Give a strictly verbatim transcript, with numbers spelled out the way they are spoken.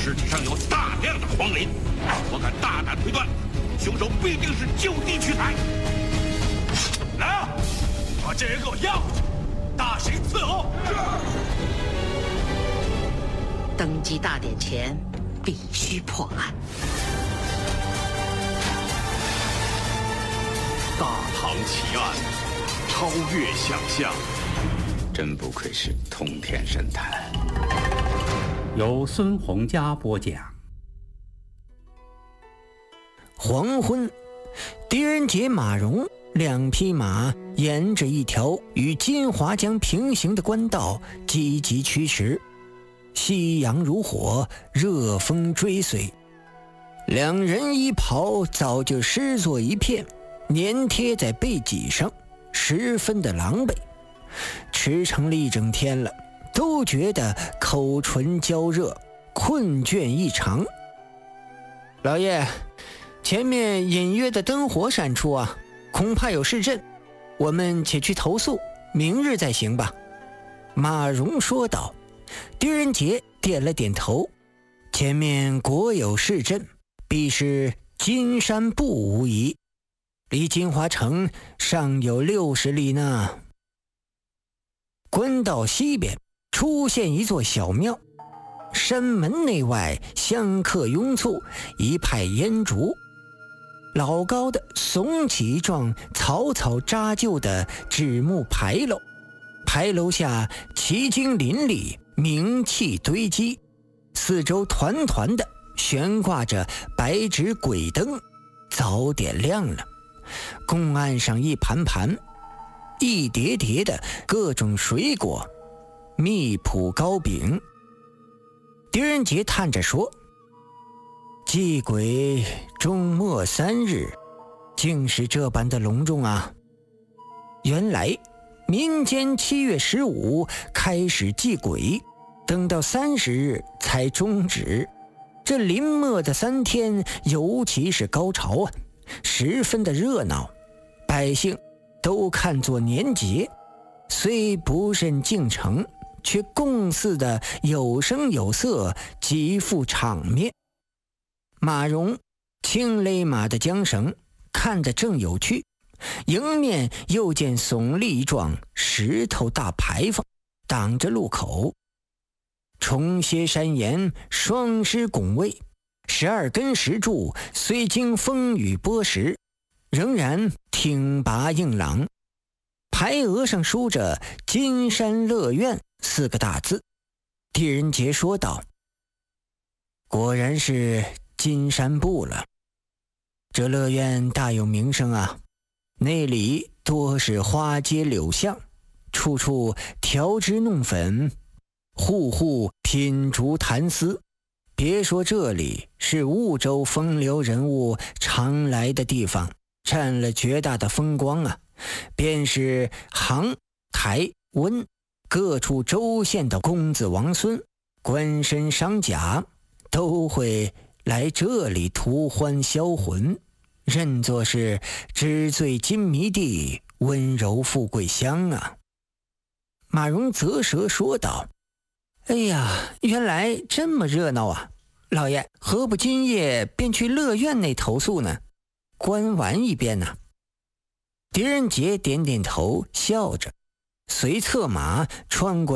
尸体上有大量的黄磷，我敢大胆推断，凶手必定是就地取材。来啊，把这人给我押回去，大刑伺候。 登基大典前，必须破案。 大唐奇案，超越想象。 真不愧是通天神探。 由孙洪佳播讲。 黄昏，狄仁杰、马荣两匹马沿着一条与金华江平行的官道积极驱驰，夕阳如火，热风追随。两人衣袍早就湿作一片，粘贴在背脊上，十分的狼狈。驰骋了一整天了，都觉得口唇焦热，困倦异常。老爷，前面隐约的灯火闪出啊，恐怕有事阵，我们且去投宿，明日再行吧。马荣说道。狄仁杰点了点头，前面果有事阵，必是金山步无疑，离金华城尚有六十里呢。官道西边出现一座小庙，山门内外香客拥簇，一派烟烛。老高的耸起一幢草草扎就的纸木牌楼，牌楼下奇经林立，名气堆积，四周团团的悬挂着白纸鬼灯，早点亮了。公案上一盘盘一叠叠的各种水果，蜜脯糕饼。狄仁杰叹着说，祭鬼终末三日，竟是这般的隆重啊。原来民间七月十五开始祭鬼，等到三十日才终止。这临末的三天尤其是高潮啊，十分的热闹，百姓都看作年节，虽不甚敬诚，却共祀的有声有色，极富场面。马荣轻勒马的缰绳，看得正有趣，迎面又见耸立一幢石头大牌坊，挡着路口。重歇山岩，双狮拱卫，十二根石柱虽经风雨剥蚀，仍然挺拔硬朗。牌额上书着金山乐苑四个大字。狄仁杰说道，果然是金山部了，这乐苑大有名声啊，内里多是花街柳巷，处处调脂弄粉，户户品竹谈丝。别说这里是婺州风流人物常来的地方，占了绝大的风光啊，便是杭、台、温各处州县的公子王孙、官绅商贾都会来这里图欢销魂，认作是纸醉金迷地，温柔富贵乡啊。马荣啧舌说道，哎呀，原来这么热闹啊，老爷何不今夜便去乐苑内投宿呢，观玩一遍呢？狄仁杰点点头，笑着，随策马穿过